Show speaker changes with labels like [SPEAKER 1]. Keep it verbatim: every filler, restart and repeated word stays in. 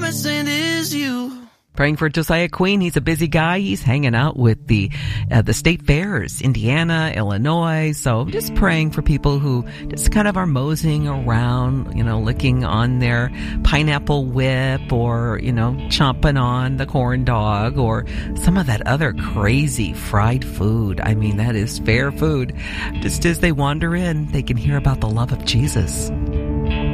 [SPEAKER 1] missing is you.
[SPEAKER 2] Praying for Josiah Queen. He's a busy guy. He's hanging out with the uh, the state fairs, Indiana, Illinois. So just praying for people who just kind of are moseying around, you know, licking on their pineapple whip or, you know, chomping on the corn dog or some of that other crazy fried food. I mean, that is fair food. Just as they wander in, they can hear about the love of Jesus.